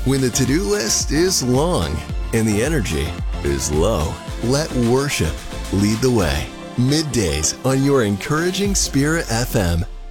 When the to-do list is long and the energy is low, let worship lead the way. Middays on your Encouraging Spirit FM.